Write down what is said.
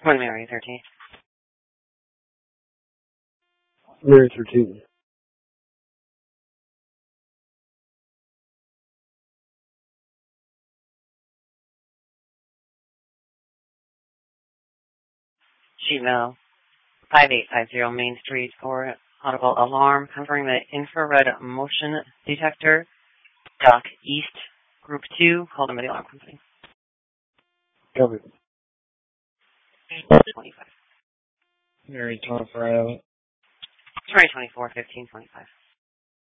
One Mary 13. Mary 13. Sheet metal 5850 Main Street for audible alarm covering the infrared motion detector. Dock East, Group 2, call them by the alarm company. Copy. 25. Mary 24. 2024, 1525.